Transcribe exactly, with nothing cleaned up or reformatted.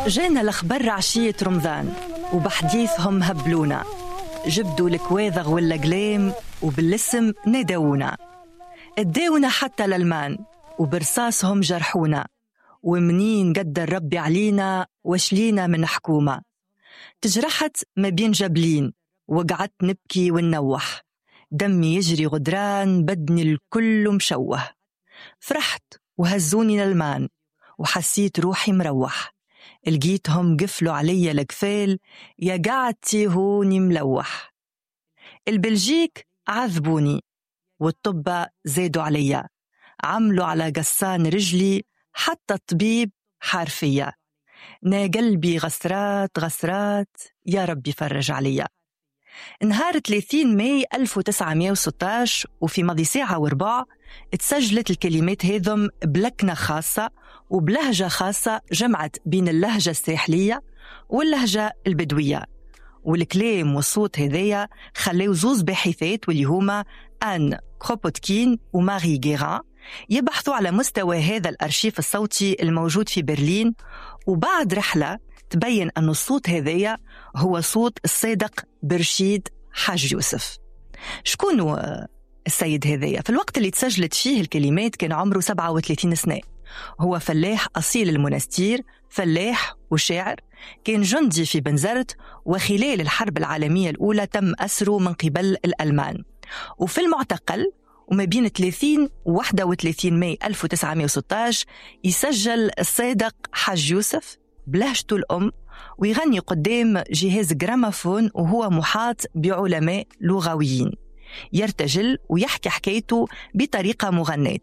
جانا الأخبار عشية رمضان وبحديثهم هبلونا، جبدوا الكواذغ والقلام وبالاسم نادونا، اداونا حتى للمان وبرصاصهم جرحونا، ومنين قدر ربي علينا وشلينا من حكومة. تجرحت ما بين جبلين وقعدت نبكي وننوح، دمي يجري غدران بدني الكل مشوه. فرحت وهزوني للمان وحسيت روحي مروح، لقيتهم قفلوا علي القفال يا قعدتي هوني ملوح. البلجيك عذبوني والطبة زادوا عليا، عملوا على قصان رجلي حتى الطبيب حارفية. نا قلبي غسرات غسرات يا ربي فرج عليا. نهار ثلاثين ماي ألف وتسعمائة وستة عشر وفي ماضي ساعة وربع تسجلت الكلمات هذم بلكنة خاصة وبلهجة خاصة جمعت بين اللهجة الساحلية واللهجة البدوية، والكلام والصوت هذايا خلاو زوز باحثات واللي هما آن كروبوتكين وماري غيران يبحثوا على مستوى هذا الأرشيف الصوتي الموجود في برلين. وبعد رحلة تبين أن الصوت هذايا هو صوت الصادق برشيد حاج يوسف. شكون السيد هذايا؟ في الوقت اللي تسجلت فيه الكلمات كان عمره سبعة وثلاثين سنة، هو فلاح أصيل المنستير، فلاح وشاعر، كان جندي في بنزرت، وخلال الحرب العالمية الأولى تم أسره من قبل الألمان، وفي المعتقل وما بين ثلاثين وواحد وثلاثين ماي ألف وتسعمائة وستة عشر يسجل الصادق حاج يوسف بلهجته الأم ويغني قدام جهاز جرامافون وهو محاط بعلماء لغويين، يرتجل ويحكي حكايته بطريقة مغناة.